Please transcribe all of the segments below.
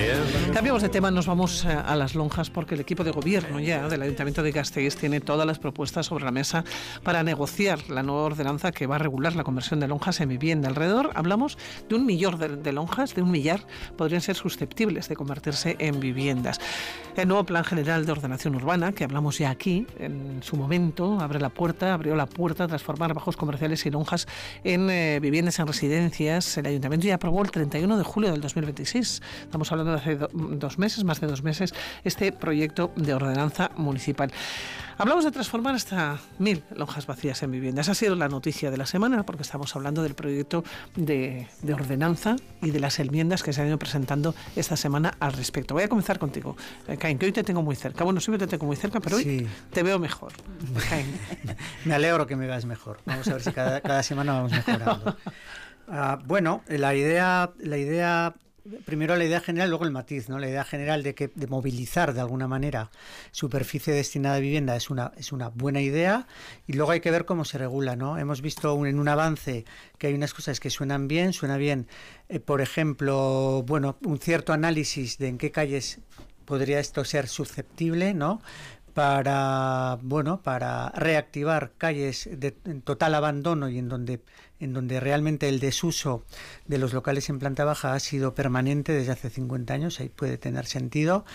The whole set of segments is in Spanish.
Cambiamos de tema, nos vamos a las lonjas porque el equipo de gobierno ya del Ayuntamiento de Gasteiz tiene todas las propuestas sobre la mesa para negociar la nueva ordenanza que va a regular la conversión de lonjas en vivienda. Alrededor hablamos de 1 millón de lonjas, de 1 millar, podrían ser susceptibles de convertirse en viviendas. El nuevo Plan General de Ordenación Urbana, que hablamos ya aquí, en su momento abrió la puerta a transformar bajos comerciales y lonjas en viviendas en residencias. El Ayuntamiento ya aprobó el 31 de julio del 2026. Estamos hablando de hace 2 meses, más de 2 meses, este proyecto de ordenanza municipal. Hablamos de transformar hasta 1.000 lonjas vacías en viviendas. Ha sido la noticia de la semana porque estamos hablando del proyecto de ordenanza y de las enmiendas que se han ido presentando esta semana al respecto. Voy a comenzar contigo, Caín, que hoy te tengo muy cerca. Bueno, siempre te tengo muy cerca, pero hoy te veo mejor. Caín. Me alegro que me veas mejor. Vamos a ver si cada semana vamos mejorando. Bueno, la idea, primero la idea general, luego el matiz, ¿no? La idea general de movilizar de alguna manera superficie destinada a vivienda es una buena idea, y luego hay que ver cómo se regula, ¿no? Hemos visto en un avance que hay unas cosas que suena bien, por ejemplo, bueno, un cierto análisis de en qué calles podría esto ser susceptible, ¿no? Para reactivar calles en total abandono y en donde realmente el desuso de los locales en planta baja ha sido permanente desde hace 50 años, ahí puede tener sentido.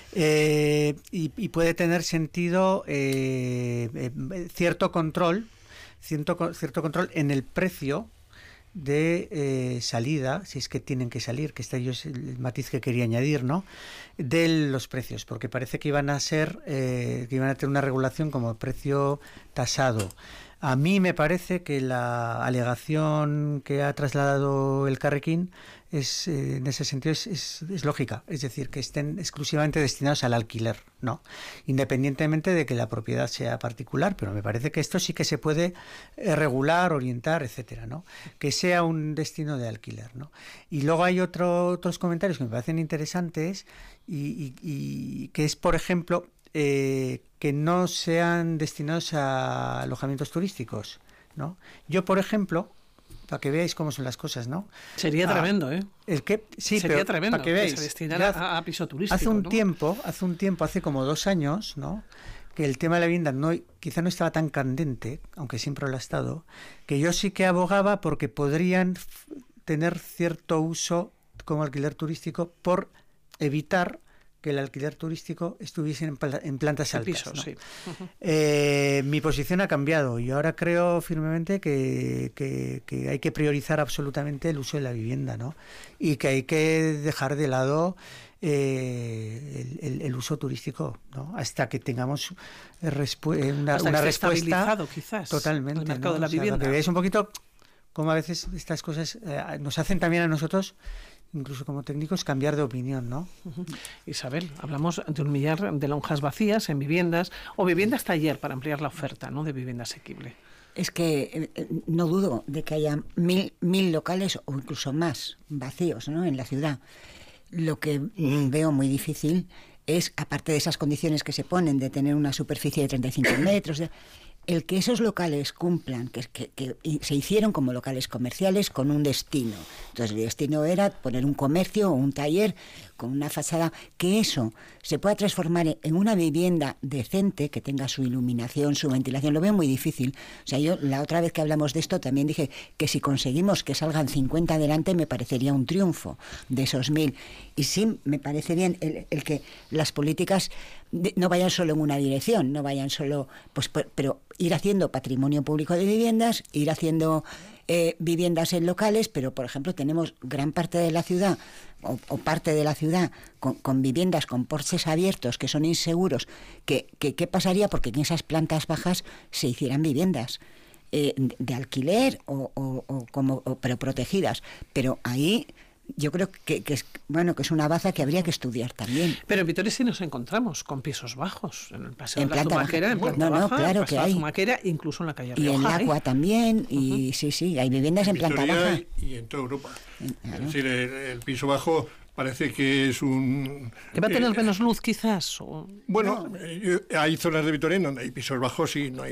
Y puede tener sentido cierto control en el precio de salida, si es que tienen que salir, que este es el matiz que quería añadir, ¿no? De los precios, porque parece que iban a tener una regulación como precio tasado. A mí me parece que la alegación que ha trasladado el Carrequín en ese sentido es lógica, es decir, que estén exclusivamente destinados al alquiler, ¿no? Independientemente de que la propiedad sea particular, pero me parece que esto sí que se puede regular, orientar, etcétera, ¿no? Que sea un destino de alquiler, ¿no? Y luego hay otros comentarios que me parecen interesantes y que es, por ejemplo, que no sean destinados a alojamientos turísticos, ¿no? Yo, por ejemplo, para que veáis cómo son las cosas, ¿no? Sería tremendo, ¿eh? Sería tremendo para que veáis, que se destinara a piso turístico. Hace un tiempo, hace como 2 años, ¿no? Que el tema de la vivienda quizá no estaba tan candente, aunque siempre lo ha estado, que yo sí que abogaba porque podrían tener cierto uso como alquiler turístico por evitar que el alquiler turístico estuviese en plantas altas, piso, ¿no? Sí. Mi posición ha cambiado y ahora creo firmemente que hay que priorizar absolutamente el uso de la vivienda, ¿no? Y que hay que dejar de lado el uso turístico, ¿no? Hasta que tengamos una respuesta quizás, totalmente, el mercado, ¿no? De la vivienda. Que veáis un poquito cómo a veces estas cosas nos hacen también a nosotros, incluso como técnicos, cambiar de opinión, ¿no? Isabel, hablamos de 1 millar de lonjas vacías en viviendas o viviendas taller para ampliar la oferta, ¿no?, de vivienda asequible. Es que no dudo de que haya 1.000 locales o incluso más vacíos, ¿no?, en la ciudad. Lo que veo muy difícil es, aparte de esas condiciones que se ponen de tener una superficie de 35 metros, el que esos locales cumplan, que se hicieron como locales comerciales con un destino. Entonces el destino era poner un comercio o un taller con una fachada, que eso se pueda transformar en una vivienda decente, que tenga su iluminación, su ventilación. Lo veo muy difícil. O sea, yo la otra vez que hablamos de esto también dije que si conseguimos que salgan 50 adelante me parecería un triunfo de esos 1.000. Y sí, me parece bien el que las políticas no vayan solo en una dirección, no vayan solo, pero ir haciendo patrimonio público de viviendas, ir haciendo viviendas en locales, pero por ejemplo tenemos gran parte de la ciudad o parte de la ciudad con viviendas con porches abiertos que son inseguros. ¿Qué pasaría? Porque en esas plantas bajas se hicieran viviendas de alquiler pero protegidas, pero ahí yo creo que es una baza que habría que estudiar también. Pero en Vitoria sí nos encontramos con pisos bajos, en el Paseo de la Zumaquera, en planta baja, claro que hay. Zumaquera, incluso en la calle Rioja. Y en el Agua también, y sí, hay viviendas en planta baja. Y en toda Europa. Claro. Es decir, el piso bajo parece que es un... ¿Que va a tener menos luz quizás? Bueno, hay zonas de Vitoria donde hay pisos bajos y no hay